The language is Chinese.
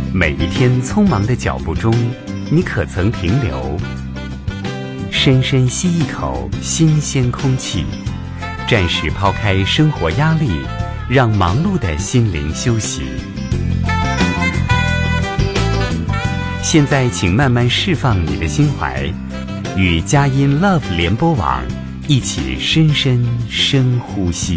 每一天匆忙的脚步中，你可曾停留，深深吸一口新鲜空气，暂时抛开生活压力，让忙碌的心灵休息。现在请慢慢释放你的心怀，与佳音 Love 联播网一起深深深呼吸。